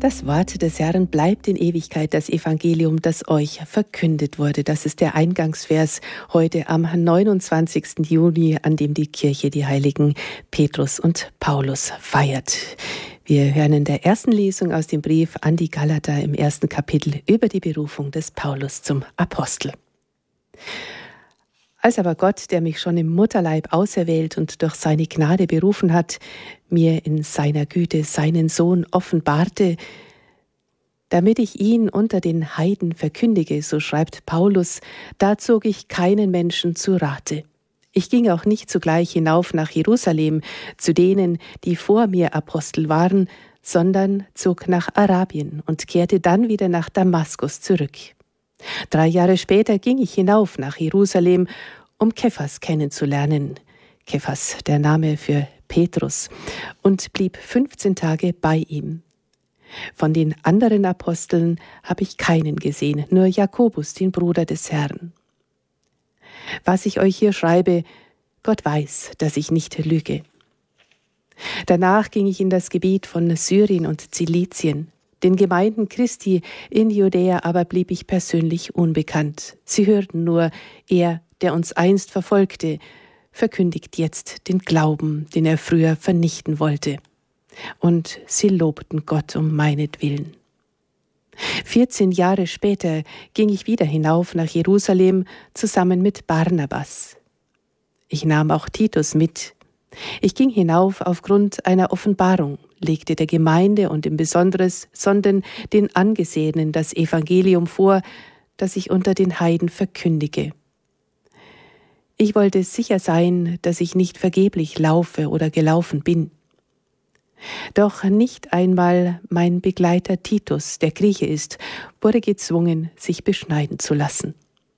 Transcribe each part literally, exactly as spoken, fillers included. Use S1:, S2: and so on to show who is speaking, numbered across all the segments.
S1: Das Wort des Herrn bleibt in Ewigkeit, das Evangelium, das euch verkündet wurde. Das ist der Eingangsvers heute am neunundzwanzigsten Juni, an dem die Kirche die Heiligen Petrus und Paulus feiert. Wir hören in der ersten Lesung aus dem Brief an die Galater im ersten Kapitel über die Berufung des Paulus zum Apostel. Als aber Gott, der mich schon im Mutterleib auserwählt und durch seine Gnade berufen hat, mir in seiner Güte seinen Sohn offenbarte, damit ich ihn unter den Heiden verkündige, so schreibt Paulus, da zog ich keinen Menschen zu Rate. Ich ging auch nicht sogleich hinauf nach Jerusalem zu denen, die vor mir Apostel waren, sondern zog nach Arabien und kehrte dann wieder nach Damaskus zurück. Drei Jahre später ging ich hinauf nach Jerusalem, um Kephas kennenzulernen. Kephas, der Name für Petrus, und blieb fünfzehn Tage bei ihm. Von den anderen Aposteln habe ich keinen gesehen, nur Jakobus, den Bruder des Herrn. Was ich euch hier schreibe, Gott weiß, dass ich nicht lüge. Danach ging ich in das Gebiet von Syrien und Zilizien. Den Gemeinden Christi in Judäa aber blieb ich persönlich unbekannt. Sie hörten nur, er, der uns einst verfolgte, verkündigt jetzt den Glauben, den er früher vernichten wollte. Und sie lobten Gott um meinetwillen. Vierzehn Jahre später ging ich wieder hinauf nach Jerusalem zusammen mit Barnabas. Ich nahm auch Titus mit. Ich ging hinauf aufgrund einer Offenbarung, legte der Gemeinde und im Besonderen den Angesehenen das Evangelium vor, das ich unter den Heiden verkündige. Ich wollte sicher sein, dass ich nicht vergeblich laufe oder gelaufen bin. Doch nicht einmal mein Begleiter Titus, der Grieche ist, wurde gezwungen, sich beschneiden zu lassen.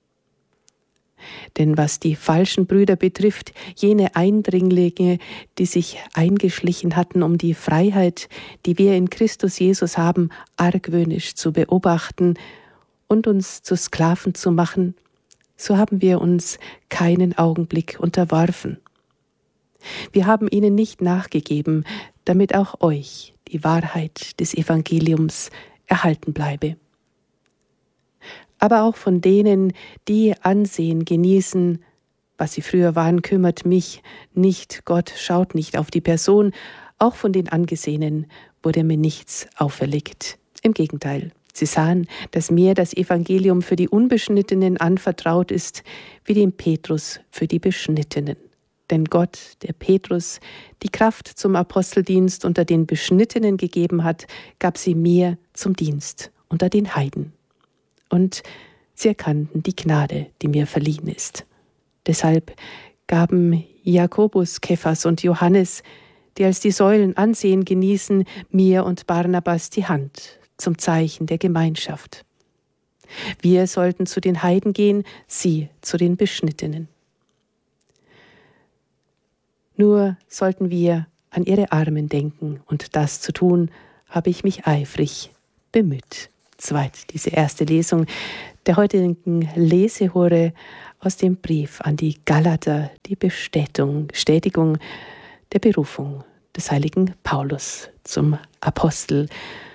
S1: Denn was die falschen Brüder betrifft, jene Eindringlinge, die sich eingeschlichen hatten, um die Freiheit, die wir in Christus Jesus haben, argwöhnisch zu beobachten und uns zu Sklaven zu machen, so haben wir uns keinen Augenblick unterworfen. Wir haben ihnen nicht nachgegeben, damit auch euch die Wahrheit des Evangeliums erhalten bleibe. Aber auch von denen, die Ansehen genießen, was sie früher waren, kümmert mich nicht. Gott schaut nicht auf die Person. Auch von den Angesehenen wurde mir nichts auferlegt. Im Gegenteil, sie sahen, dass mir das Evangelium für die Unbeschnittenen anvertraut ist, wie dem Petrus für die Beschnittenen. Denn Gott, der Petrus, die Kraft zum Aposteldienst unter den Beschnittenen gegeben hat, gab sie mir zum Dienst unter den Heiden. Und sie erkannten die Gnade, die mir verliehen ist. Deshalb gaben Jakobus, Kephas und Johannes, die als die Säulen Ansehen genießen, mir und Barnabas die Hand zum Zeichen der Gemeinschaft. Wir sollten zu den Heiden gehen, sie zu den Beschnittenen. Nur sollten wir an ihre Armen denken, und das zu tun, habe ich mich eifrig bemüht. Soweit diese erste Lesung der heutigen Lesehore aus dem Brief an die Galater, die Bestätigung, Bestätigung der Berufung des heiligen Paulus zum Apostel.